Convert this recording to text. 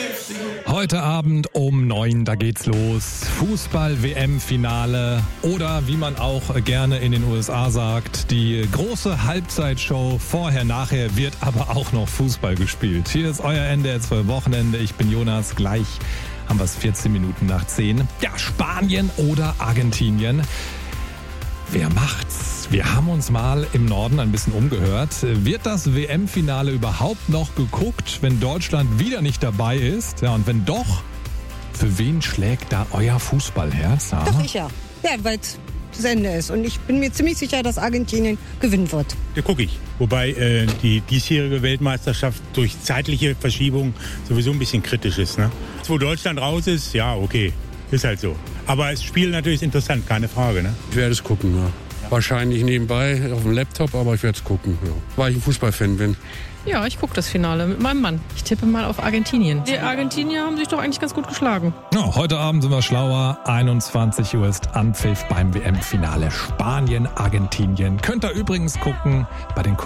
Heute Abend um 9, da geht's los. Fußball-WM-Finale oder wie man auch gerne in den USA sagt, die große Halbzeitshow. Vorher, nachher wird aber auch noch Fußball gespielt. Hier ist euer NDR 2 Wochenende. Ich bin Jonas. Gleich haben wir es 14 Minuten nach 10. Ja, Spanien oder Argentinien. Wer macht's? Wir haben uns mal im Norden ein bisschen umgehört. Wird das WM-Finale überhaupt noch geguckt, wenn Deutschland wieder nicht dabei ist? Ja, und wenn doch, für wen schlägt da euer Fußballherz? Ja? Doch, ich ja. Ja, weil das Ende ist. Und ich bin mir ziemlich sicher, dass Argentinien gewinnen wird. Ja, gucke ich. Wobei die diesjährige Weltmeisterschaft durch zeitliche Verschiebung sowieso ein bisschen kritisch ist. Ne? Wo Deutschland raus ist, ja, okay. Ist halt so. Aber das Spiel natürlich ist interessant, keine Frage. Ne? Ich werde es gucken, ja. Wahrscheinlich nebenbei auf dem Laptop, aber ich werde es gucken, ja. Weil ich ein Fußballfan bin. Ja, ich gucke das Finale mit meinem Mann. Ich tippe mal auf Argentinien. Die Argentinier haben sich doch eigentlich ganz gut geschlagen. Ja, heute Abend sind wir schlauer. 21 Uhr ist Anpfiff beim WM-Finale Spanien, Argentinien. Könnt ihr übrigens gucken bei den Kollegen.